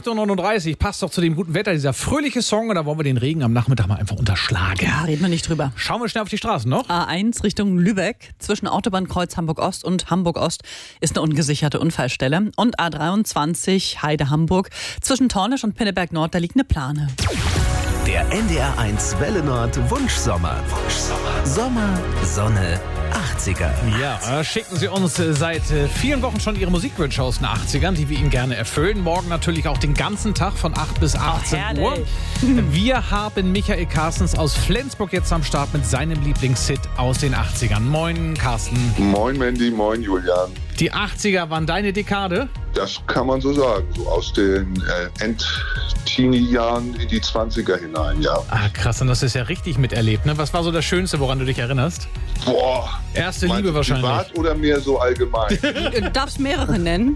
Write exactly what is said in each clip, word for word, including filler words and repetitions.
Uhr neununddreißig, passt doch zu dem guten Wetter, dieser fröhliche Song, und da wollen wir den Regen am Nachmittag mal einfach unterschlagen. Ja, reden wir nicht drüber. Schauen wir schnell auf die Straßen noch. A eins Richtung Lübeck, zwischen Autobahnkreuz Hamburg-Ost und Hamburg-Ost ist eine ungesicherte Unfallstelle. Und A dreiundzwanzig Heide-Hamburg, zwischen Tornisch und Pinneberg-Nord, da liegt eine Plane. Der N D R eins Welle Nord Wunschsommer. Wunschsommer. Sommer, Sonne, achtziger. Ja, äh, schicken Sie uns äh, seit äh, vielen Wochen schon Ihre Musikwünsche aus den achtzigern, die wir Ihnen gerne erfüllen. Morgen natürlich auch den ganzen Tag von acht bis achtzehn Uhr. Wir haben Michael Carstens aus Flensburg jetzt am Start mit seinem Lieblingshit aus den achtzigern. Moin, Carsten. Moin, Mandy. Moin, Julian. Die achtziger waren deine Dekade? Das kann man so sagen. So aus den äh, End-Teenie-Jahren in die zwanziger hinein, ja. Ah, krass. Und das ist ja richtig miterlebt, ne? Was war so das Schönste, woran du dich erinnerst? Boah. Erste Meinst Liebe du wahrscheinlich. Privat oder mehr so allgemein? Du darfst mehrere nennen.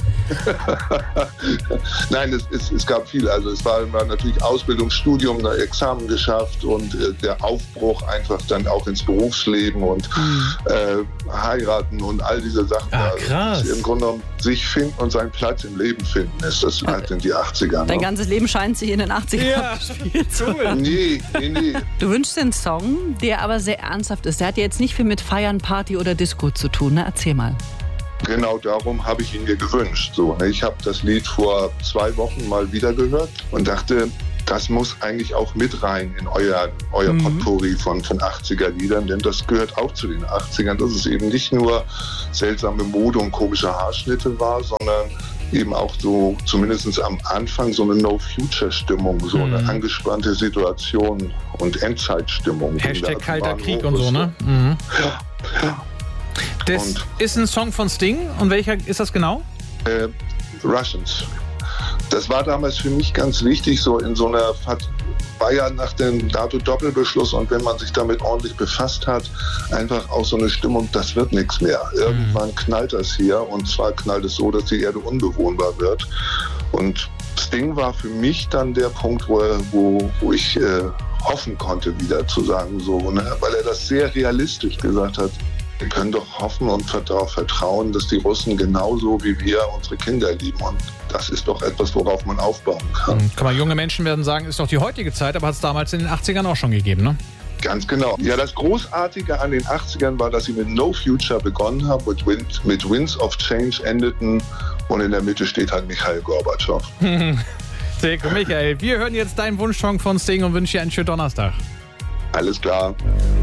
Nein, es, es, es gab viel. Also es war, war natürlich Ausbildung, Studium, Examen geschafft und äh, der Aufbruch einfach dann auch ins Berufsleben und äh, heiraten und all diese Sachen. Ah, Also, krass. Im Grunde genommen sich finden und seinen Platz im Leben finden ist. Das halt in die achtziger. Dein Ne? ganzes Leben scheint sich in den achtzigern Ja, cool. Nee, nee, nee. Du wünschst dir einen Song, der aber sehr ernsthaft ist. Der hat ja jetzt nicht viel mit Feiern, Party oder Disco zu tun. Ne? Erzähl mal. Genau darum habe ich ihn mir gewünscht. So, ne? Ich habe das Lied vor zwei Wochen mal wieder gehört und dachte, das muss eigentlich auch mit rein in euer, euer Mhm. Potpourri von, von achtziger-Liedern, denn das gehört auch zu den achtzigern, dass es eben nicht nur seltsame Mode und komische Haarschnitte war, sondern eben auch so, zumindest am Anfang, so eine No-Future-Stimmung, so Mhm. eine angespannte Situation und Endzeitstimmung. Hashtag Da kalter waren Krieg Hochs. und so, ne? Mhm. Ja, ja. Das Und- ist ein Song von Sting. Und welcher ist das genau? Äh, Russians. Das war damals für mich ganz wichtig, so in so einer, war ja nach dem NATO-Doppelbeschluss und wenn man sich damit ordentlich befasst hat, einfach auch so eine Stimmung, das wird nichts mehr. Irgendwann knallt das hier und zwar knallt es so, dass die Erde unbewohnbar wird. Und Sting war für mich dann der Punkt, wo, er, wo, wo ich äh, hoffen konnte, wieder zu sagen, so, ne? Weil er das sehr realistisch gesagt hat. Wir können doch hoffen und darauf vertrauen, dass die Russen genauso wie wir unsere Kinder lieben. Und das ist doch etwas, worauf man aufbauen kann. Kann man, junge Menschen werden sagen, ist doch die heutige Zeit, aber hat es damals in den achtzigern auch schon gegeben, ne? Ganz genau. Ja, das Großartige an den achtzigern war, dass sie mit No Future begonnen haben, mit, Wind, mit Winds of Change endeten und in der Mitte steht halt Michail Gorbatschow. Sehr gut, Michael. Wir hören jetzt deinen Wunschsong von Sting und wünschen dir einen schönen Donnerstag. Alles klar.